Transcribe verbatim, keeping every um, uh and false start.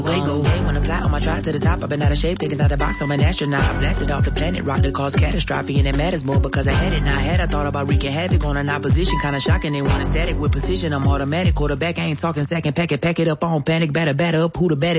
Way go away when I fly on my drive to the top. I've been out of shape, taking out the box. I'm an astronaut. I blasted off the planet, rock that caused catastrophe, and it matters more because I had it. Now I had I thought about wreaking havoc on an opposition, kinda shocking. They want a static with precision. I'm automatic quarterback. I ain't talking second pack it, pack it up on panic, batter, batter up. Who the better?